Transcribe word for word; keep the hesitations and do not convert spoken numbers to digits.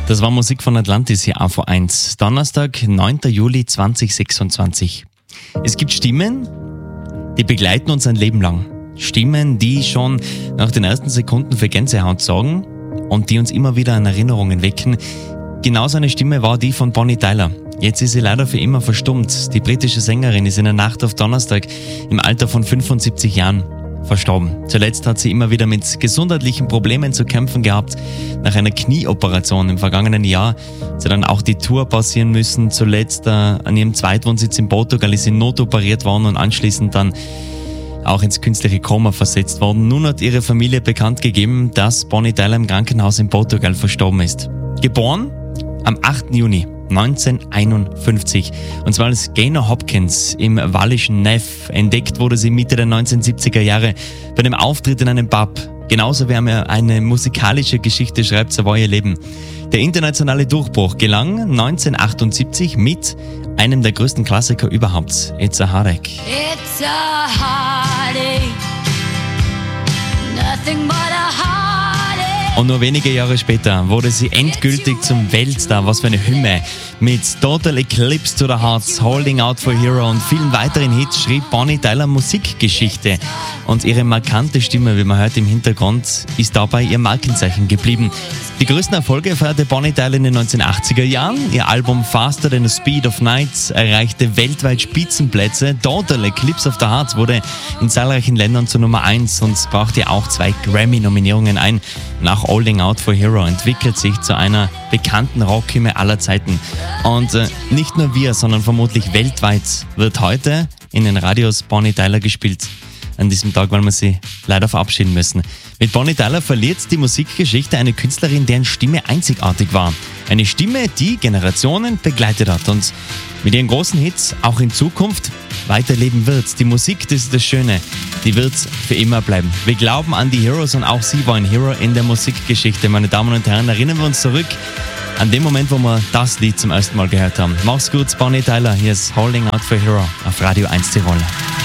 Das war Musik von Atlantis hier A V eins. Donnerstag, neunter Juli zweitausendsechsundzwanzig. Es gibt Stimmen, die begleiten uns ein Leben lang. Stimmen, die schon nach den ersten Sekunden für Gänsehaut sorgen und die uns immer wieder an Erinnerungen wecken. Genau so eine Stimme war die von Bonnie Tyler. Jetzt ist sie leider für immer verstummt. Die britische Sängerin ist in der Nacht auf Donnerstag im Alter von fünfundsiebzig Jahren verstorben. Zuletzt hat sie immer wieder mit gesundheitlichen Problemen zu kämpfen gehabt. Nach einer Knieoperation im vergangenen Jahr hat sie dann auch die Tour pausieren müssen. Zuletzt äh, an ihrem Zweitwohnsitz in Portugal ist sie notoperiert worden und anschließend dann auch ins künstliche Koma versetzt worden. Nun hat ihre Familie bekannt gegeben, dass Bonnie Tyler im Krankenhaus in Portugal verstorben ist. Geboren am achten Juni neunzehnhunderteinundfünfzig. Und zwar als Gaynor Hopkins im wallischen Neff. Entdeckt wurde sie Mitte der neunzehnhundertsiebziger Jahre bei einem Auftritt in einem Pub. Genauso wie er eine musikalische Geschichte schreibt, so war ihr Leben. Der internationale Durchbruch gelang neunzehnhundertachtundsiebzig mit einem der größten Klassiker überhaupt, It's a Heartache. It's a heartache, nothing but a heartache. Und nur wenige Jahre später wurde sie endgültig zum Weltstar. Was für eine Hymne. Mit Total Eclipse to the Heart, Holding Out for Hero und vielen weiteren Hits schrieb Bonnie Tyler Musikgeschichte. Und ihre markante Stimme, wie man hört im Hintergrund, ist dabei ihr Markenzeichen geblieben. Die größten Erfolge feierte Bonnie Tyler in den neunzehnhundertachtziger Jahren. Ihr Album Faster Than the Speed of Night erreichte weltweit Spitzenplätze. Total Eclipse of the Heart wurde in zahlreichen Ländern zur Nummer eins und brachte auch zwei Grammy-Nominierungen ein. Nach Holding Out for Hero entwickelt sich zu einer bekannten Rockhymne aller Zeiten. Und äh, nicht nur wir, sondern vermutlich weltweit wird heute in den Radios Bonnie Tyler gespielt. An diesem Tag, weil wir sie leider verabschieden müssen. Mit Bonnie Tyler verliert die Musikgeschichte eine Künstlerin, deren Stimme einzigartig war. Eine Stimme, die Generationen begleitet hat und mit ihren großen Hits auch in Zukunft weiterleben wird. Die Musik, das ist das Schöne, die wird für immer bleiben. Wir glauben an die Heroes und auch sie war ein Hero in der Musikgeschichte. Meine Damen und Herren, erinnern wir uns zurück an den Moment, wo wir das Lied zum ersten Mal gehört haben. Mach's gut, Bonnie Tyler. Hier ist Holding Out for Hero auf Radio eins Tirol.